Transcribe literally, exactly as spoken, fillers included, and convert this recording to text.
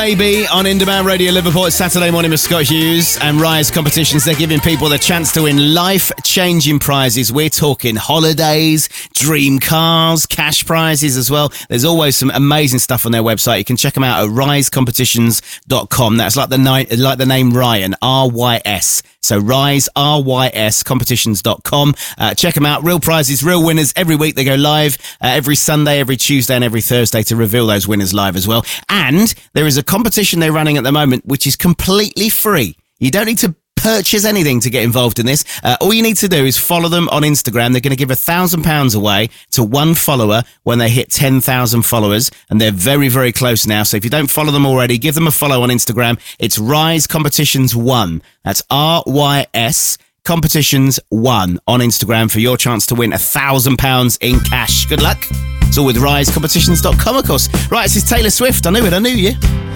Maybe on In Demand Radio Liverpool. It's Saturday morning with Scott Hughes and Rise Competitions. They're giving people the chance to win life-changing prizes. We're talking holidays, dream cars, cash prizes as well. There's always some amazing stuff on their website. You can check them out at rise competitions dot com. That's like the, ni- like the name Ryan, R Y S. So Rise, R Y S, competitions dot com. Uh, check them out. Real prizes, real winners. Every week they go live, uh, every Sunday, every Tuesday and every Thursday to reveal those winners live as well. And there is a competition they're running at the moment, which is completely free. You don't need to purchase anything to get involved in this. Uh, all you need to do is follow them on Instagram. They're going to give a thousand pounds away to one follower when they hit ten thousand followers. And they're very, very close now. So if you don't follow them already, give them a follow on Instagram. It's Rise Competitions one. That's R Y S Competitions one on Instagram for your chance to win a thousand pounds in cash. Good luck. It's all with rise competitions dot com, of course. Right, this is Taylor Swift. I knew it. I knew you.